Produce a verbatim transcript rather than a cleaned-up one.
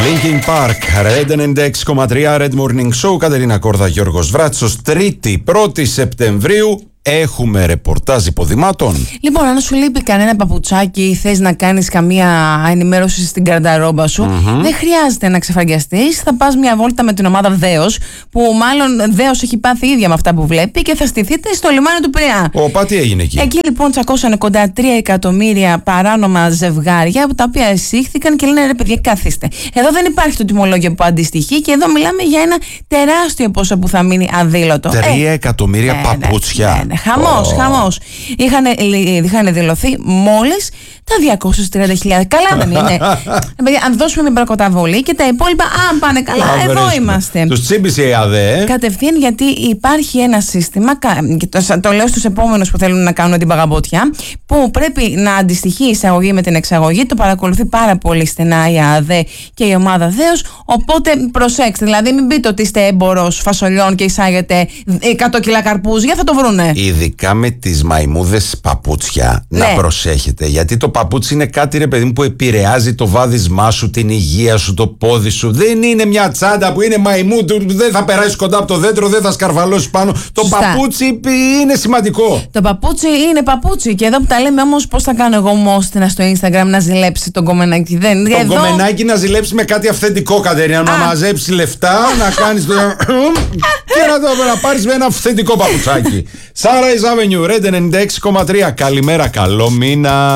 Linkin Park, Red ενενήντα έξι κόμμα τρία, Red Morning Show, Κατερίνα Κόρδα, Γιώργος Βράτσος. Τρίτη, πρώτη Σεπτεμβρίου, έχουμε ρεπορτάζ υποδημάτων. Λοιπόν, αν σου λείπει κανένα παπουτσάκι ή θες να κάνεις καμία ενημέρωση στην καρνταρόμπα σου, mm-hmm. δεν χρειάζεται να ξεφραγκιαστείς. Θα πας μια βόλτα με την ομάδα Δέος, που μάλλον Δέος έχει πάθει ίδια με αυτά που βλέπει, και θα στηθείτε στο λιμάνι του Πειραιά. Ωπα, τι έγινε εκεί? Εκεί λοιπόν τσακώσανε κοντά τρία εκατομμύρια παράνομα ζευγάρια, τα οποία εισήχθηκαν και λένε: ρε παιδιά, καθίστε. Εδώ δεν υπάρχει το τιμολόγιο που αντιστοιχεί, και εδώ μιλάμε για ένα τεράστιο ποσό που θα μείνει αδήλωτο. Τρία ε, εκατομμύρια ε, παπούτσια. Ναι, ναι, ναι. Χαμός, oh. χαμός. Είχαν, είχαν δηλωθεί μόλις τα διακόσιες τριάντα χιλιάδες. Καλά δεν είναι? Αν δώσουμε μια παρακοταβολή και τα υπόλοιπα, αν πάνε καλά, ah, εδώ είμαστε. Τους τσίμπησε η ΑΔΕ. Κατευθείαν, γιατί υπάρχει ένα σύστημα, και το, το λέω στους επόμενους που θέλουν να κάνουν την παγαμπότια, που πρέπει να αντιστοιχεί η εισαγωγή με την εξαγωγή. Το παρακολουθεί πάρα πολύ στενά η ΑΔΕ και η ομάδα Δέος. Οπότε προσέξτε, δηλαδή μην πείτε ότι είστε έμπορος φασολιών και εισάγετε εκατό κιλά καρπούζια, θα το βρούνε. Ειδικά με τις μαϊμούδες παπούτσια, ναι. να προσέχετε. Γιατί το παπούτσι είναι κάτι, ρε παιδί μου, που επηρεάζει το βάδισμά σου, την υγεία σου, το πόδι σου. Δεν είναι μια τσάντα που είναι μαϊμού, δεν θα περάσει κοντά από το δέντρο, δεν θα σκαρβαλώσει πάνω. Το Σωστά. παπούτσι είναι σημαντικό. Το παπούτσι είναι παπούτσι. Και εδώ που τα λέμε όμως, πώς θα κάνω εγώ μόστινα στο Instagram να ζηλέψει τον κομμενάκι? Δεν. Το εδώ... κομμενάκι να ζηλέψει με κάτι αυθεντικό, Κατερίνα. Να μαζέψει λεφτά, να κάνει το. και να το να πάρει με ένα αυθεντικό παπουτσάκι. Sunrise Avenue, Red ενενήντα έξι κόμμα τρία. Καλημέρα, καλό μήνα.